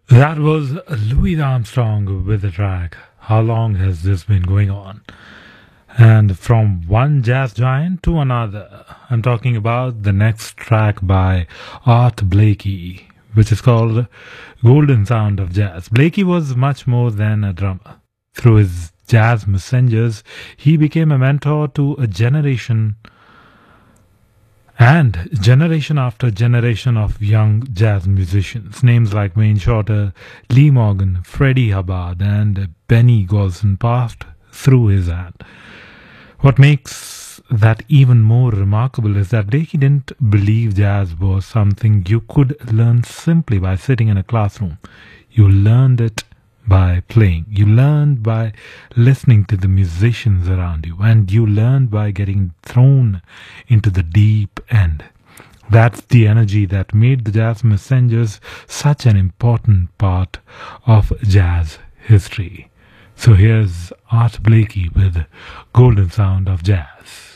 That was Louis Armstrong with the track How Long Has This Been Going On? And from one jazz giant to another, I'm talking about the next track by Art Blakey, which is called Golden Sound of Jazz. Blakey was much more than a drummer. Through his jazz messengers, he became a mentor to a generation and generation after generation of young jazz musicians. Names like Wayne Shorter, Lee Morgan, Freddie Hubbard, and Benny Golson passed through his hand. What makes that even more remarkable is that Blakey didn't believe jazz was something you could learn simply by sitting in a classroom. You learned it by playing. You learned by listening to the musicians around you, and you learned by getting thrown into the deep end. That's the energy that made the Jazz Messengers such an important part of jazz history. So here's Art Blakey with Golden Sound of Jazz.